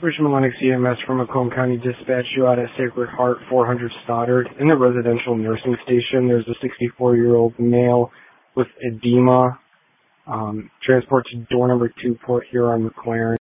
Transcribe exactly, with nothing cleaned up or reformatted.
Richmond Lennox E M S from Macomb County Dispatch. You out at Sacred Heart four hundred Stoddard. In the residential nursing station, there's a sixty-four-year-old male with edema. Um, transport to door number two, Port Huron, McLaren.